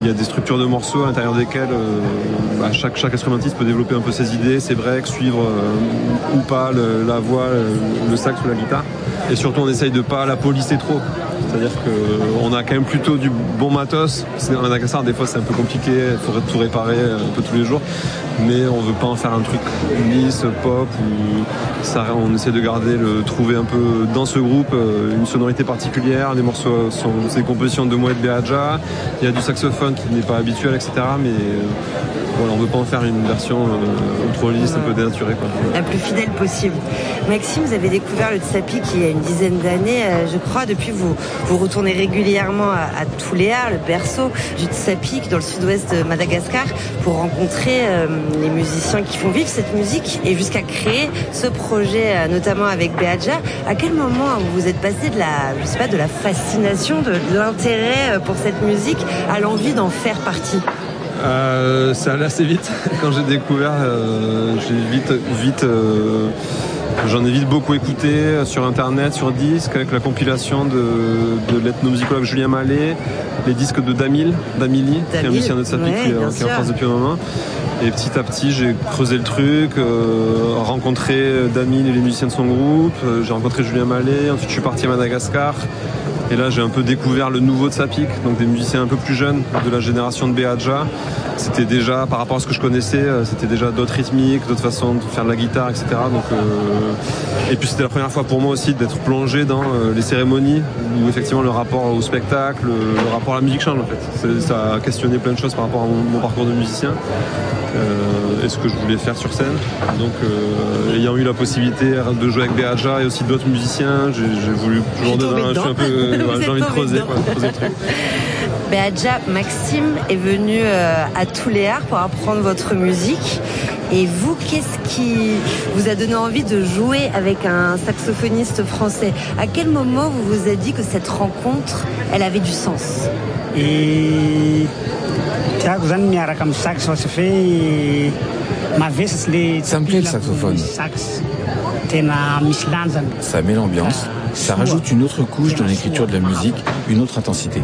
y a des structures de morceaux à l'intérieur desquelles chaque instrumentiste peut développer un peu ses idées, ses breaks, suivre ou pas la voix, le sax ou la guitare. Et surtout, on essaye de pas la polisser trop. C'est-à-dire qu'on a quand même plutôt du bon matos. À Madagascar, des fois, c'est un peu compliqué. Il faudrait tout réparer un peu tous les jours. Mais on veut pas en faire un truc lisse, pop. On essaie de trouver un peu dans ce groupe une sonorité particulière. Les morceaux c'est des compositions de Moed Behaja. Il y a du saxophone qui n'est pas habituel, etc. Mais voilà, on veut pas en faire une version trop lisse, un peu dénaturée, quoi. La plus fidèle possible. Maxime, vous avez découvert le Tsapik il y a une dizaine d'années, je crois. Depuis, vous retournez régulièrement à Tuléar, le berceau du Tsapik, dans le sud-ouest de Madagascar, pour rencontrer les musiciens qui font vivre cette musique et jusqu'à créer ce projet, notamment avec Behaja. À quel moment vous êtes passé de la fascination, de l'intérêt pour cette musique à l'envie d'en faire partie? Ça allait assez vite. Quand j'ai découvert, j'en ai vite beaucoup écouté sur internet, sur disque, avec la compilation de l'ethnomusicologue Julien Mallet, les disques de Damili, qui est un musicien de Tsapik qui est en France depuis un moment. Et petit à petit, j'ai creusé le truc, rencontré Damil et les musiciens de son groupe, j'ai rencontré Julien Mallet, ensuite je suis parti à Madagascar. Et là, j'ai un peu découvert le nouveau Tsapik, donc des musiciens un peu plus jeunes de la génération de Behaja. C'était déjà, par rapport à ce que je connaissais, c'était déjà d'autres rythmiques, d'autres façons de faire de la guitare, etc. Donc, et puis c'était la première fois pour moi aussi d'être plongé dans les cérémonies, où effectivement le rapport au spectacle, le rapport à la musique change en fait. Ça a questionné plein de choses par rapport à mon parcours de musicien. Et ce que je voulais faire sur scène. Donc, ayant eu la possibilité de jouer avec Behaja et aussi d'autres musiciens, j'ai voulu plonger dedans. Je suis un peu, j'ai envie de creuser le truc. Behaja, Maxime est venu à Tuléar pour apprendre votre musique. Et vous, qu'est-ce qui vous a donné envie de jouer avec un saxophoniste français? À quel moment vous vous êtes dit que cette rencontre, elle avait du sens? Ça me plaît le saxophone. Ça met l'ambiance, ça rajoute une autre couche dans l'écriture de la musique, une autre intensité.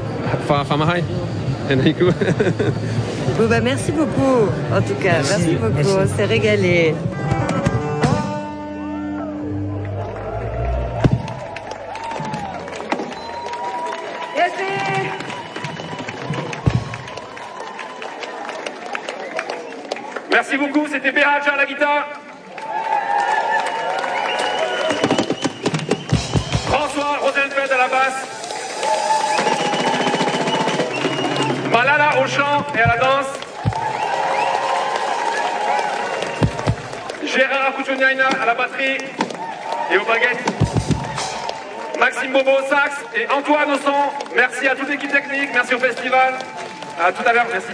Bon merci beaucoup, en tout cas. Merci beaucoup, on s'est régalé. Merci beaucoup, c'était Behaja à la guitare. François Rosenfeld à la basse. Malala au chant et à la danse. Gérard Akoutouniaina à la batterie et aux baguettes. Maxime Bobo au sax et Antoine au son. Merci à toute l'équipe technique, merci au festival. À tout à l'heure, merci.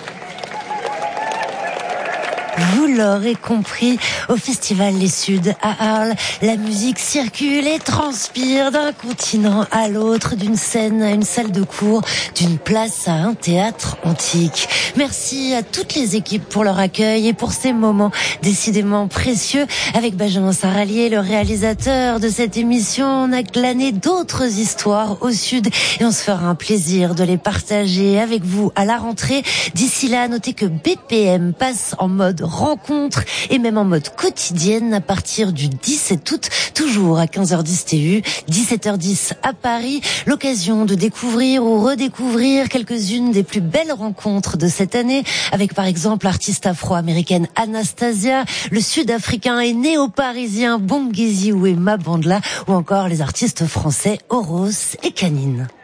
Vous l'aurez compris, au Festival Les Suds à Arles, la musique circule et transpire d'un continent à l'autre, d'une scène à une salle de cours, d'une place à un théâtre antique. Merci à toutes les équipes pour leur accueil et pour ces moments décidément précieux. Avec Benjamin Saralier, le réalisateur de cette émission, on a glané d'autres histoires au Sud et on se fera un plaisir de les partager avec vous à la rentrée. D'ici là, notez que BPM passe en mode rencontre et même en mode quotidienne à partir du 17 août, toujours à 15h10 TU, 17h10 à Paris. L'occasion de découvrir ou redécouvrir quelques-unes des plus belles rencontres de cette année, avec par exemple l'artiste afro-américaine Anastasia, le sud-africain et néo-parisien Bongizi Wema Bandla, ou encore les artistes français Oros et Canine.